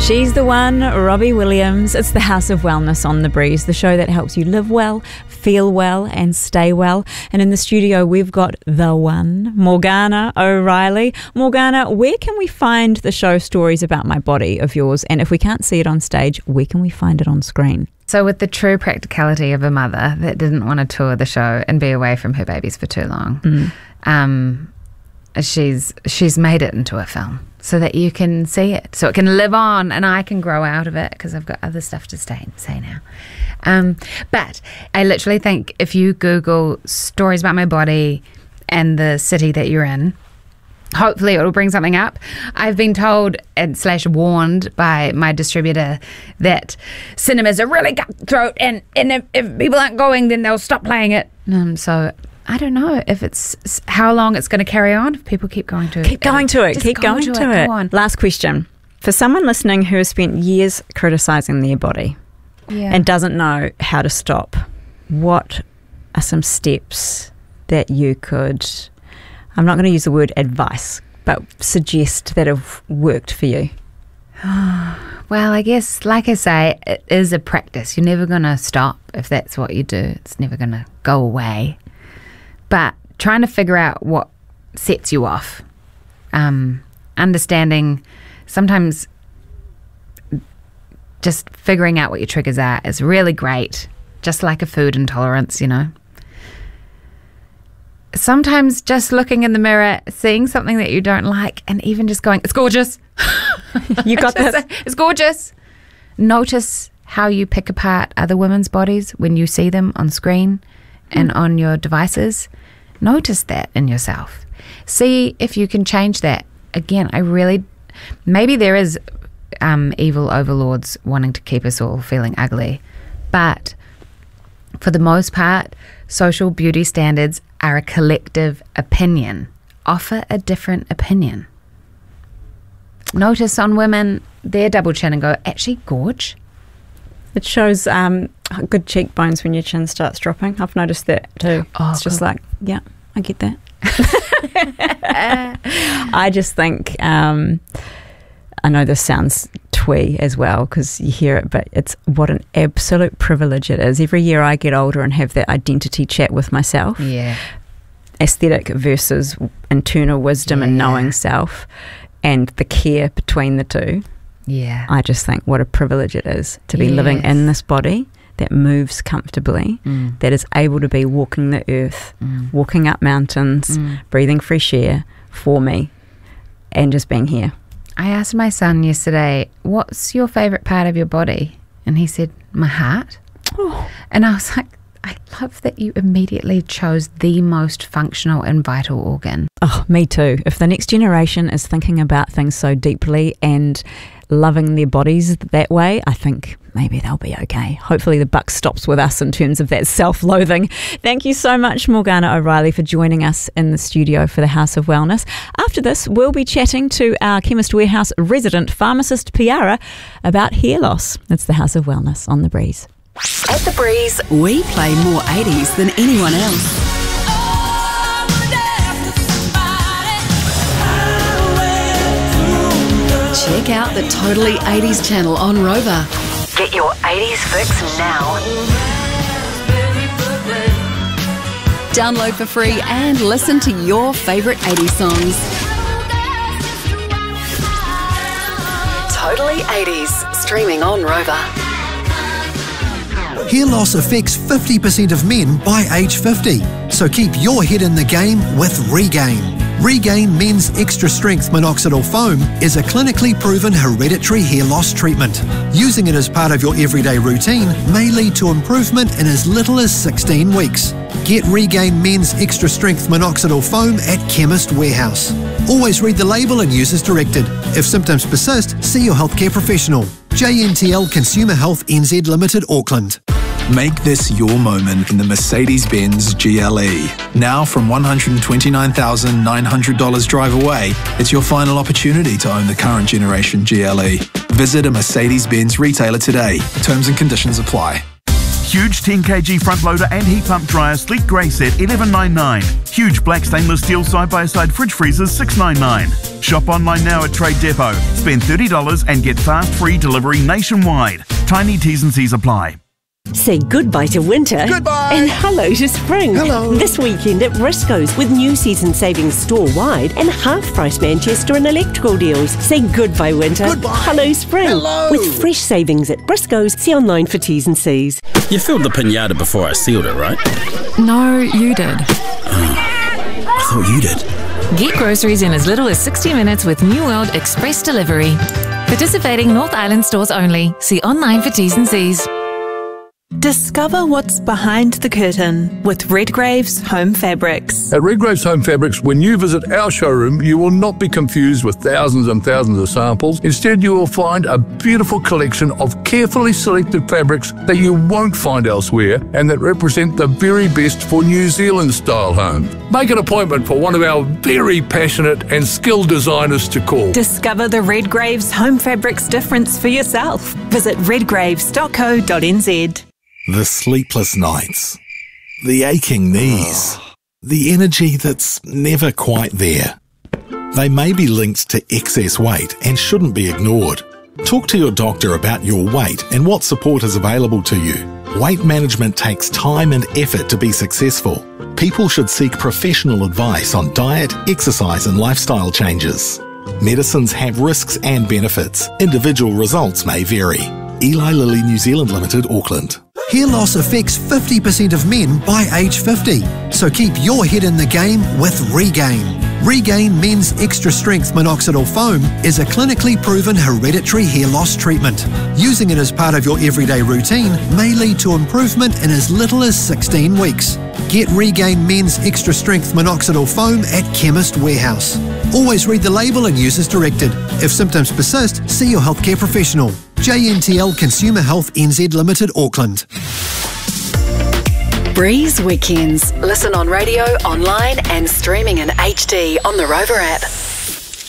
She's the one, Robbie Williams. It's the House of Wellness on The Breeze, the show that helps you live well, feel well and stay well. And in the studio, we've got the one, Morgana O'Reilly. Morgana, where can we find the show Stories About My Body of yours? And if we can't see it on stage, where can we find it on screen? So with the true practicality of a mother that didn't want to tour the show and be away from her babies for too long, she's made it into a film so that you can see it, so it can live on and I can grow out of it because I've got other stuff to say now. But I literally think if you Google Stories About My Body and the city that you're in, hopefully it'll bring something up. I've been told / warned by my distributor that cinemas are really cutthroat and if people aren't going, then they'll stop playing it. So I don't know if it's how long it's going to carry on. If people keep going to it. Keep going to it. Last question. For someone listening who has spent years criticising their body and doesn't know how to stop, what are some steps that you could, I'm not going to use the word advice, but suggest that have worked for you? Well, I guess, like I say, it is a practice. You're never going to stop if that's what you do. It's never going to go away. But trying to figure out what sets you off, understanding sometimes just figuring out what your triggers are is really great, just like a food intolerance, you know. Sometimes just looking in the mirror, seeing something that you don't like and even just going, it's gorgeous. You got this. It's gorgeous. Notice how you pick apart other women's bodies when you see them on screen and on your devices. Notice that in yourself. See if you can change that. Again, maybe there is evil overlords wanting to keep us all feeling ugly, but for the most part, social beauty standards are a collective opinion. Offer a different opinion. Notice on women their double chin and go, actually, gorge. It shows good cheekbones when your chin starts dropping. I've noticed that too. Oh, it's just like, yeah, I get that. I just think, I know this sounds twee as well because you hear it, but it's what an absolute privilege it is. Every year I get older and have that identity chat with myself. Yeah. Aesthetic versus internal wisdom and knowing self and the care between the two. Yeah. I just think what a privilege it is to be living in this body that moves comfortably, that is able to be walking the earth, walking up mountains, breathing fresh air for me and just being here. I asked my son yesterday, what's your favourite part of your body? And he said, my heart. Oh. And I was like, I love that you immediately chose the most functional and vital organ. Oh, me too. If the next generation is thinking about things so deeply and loving their bodies that way, I think maybe they'll be okay. Hopefully the buck stops with us in terms of that self-loathing. Thank you so much, Morgana O'Reilly, for joining us in the studio for the House of Wellness. After this, we'll be chatting to our Chemist Warehouse resident pharmacist, Piara, about hair loss. It's the House of Wellness on The Breeze. At The Breeze, we play more 80s than anyone else. Check out the Totally 80s channel on Rover. Get your 80s fix now. Download for free and listen to your favourite 80s songs. Totally 80s, streaming on Rover. Hair loss affects 50% of men by age 50, so keep your head in the game with Regain. Regain Men's Extra Strength Minoxidil Foam is a clinically proven hereditary hair loss treatment. Using it as part of your everyday routine may lead to improvement in as little as 16 weeks. Get Regain Men's Extra Strength Minoxidil Foam at Chemist Warehouse. Always read the label and use as directed. If symptoms persist, see your healthcare professional. JNTL Consumer Health NZ Limited, Auckland. Make this your moment in the Mercedes-Benz GLE. Now from $129,900 drive away, it's your final opportunity to own the current generation GLE. Visit a Mercedes-Benz retailer today. Terms and conditions apply. Huge 10kg front loader and heat pump dryer sleek grey set $11.99. Huge black stainless steel side-by-side fridge freezers $6.99. Shop online now at Trade Depot. Spend $30 and get fast free delivery nationwide. Tiny T's and C's apply. Say goodbye to winter. Goodbye. And hello to spring. Hello. This weekend at Briscoe's with new season savings store-wide and half-price Manchester and electrical deals. Say goodbye winter. Goodbye. Hello spring. Hello. With fresh savings at Briscoe's. See online for T's and C's. You filled the pinata before I sealed it, right? No, you did. I thought you did. Get groceries in as little as 60 minutes with New World Express Delivery. Participating North Island stores only. See online for T's and C's. Discover what's behind the curtain with Redgrave's Home Fabrics. At Redgrave's Home Fabrics, when you visit our showroom, you will not be confused with thousands and thousands of samples. Instead, you will find a beautiful collection of carefully selected fabrics that you won't find elsewhere and that represent the very best for New Zealand-style homes. Make an appointment for one of our very passionate and skilled designers to call. Discover the Redgrave's Home Fabrics difference for yourself. Visit redgraves.co.nz. The sleepless nights, the aching knees, the energy that's never quite there. They may be linked to excess weight and shouldn't be ignored. Talk to your doctor about your weight and what support is available to you. Weight management takes time and effort to be successful. People should seek professional advice on diet, exercise and lifestyle changes. Medicines have risks and benefits. Individual results may vary. Eli Lilly New Zealand Limited, Auckland. Hair loss affects 50% of men by age 50. So keep your head in the game with Regain. Regain Men's Extra Strength Minoxidil Foam is a clinically proven hereditary hair loss treatment. Using it as part of your everyday routine may lead to improvement in as little as 16 weeks. Get Regain Men's Extra Strength Minoxidil Foam at Chemist Warehouse. Always read the label and use as directed. If symptoms persist, see your healthcare professional. JNTL Consumer Health NZ Limited, Auckland. Breeze Weekends. Listen on radio, online and streaming in HD on the Rover app.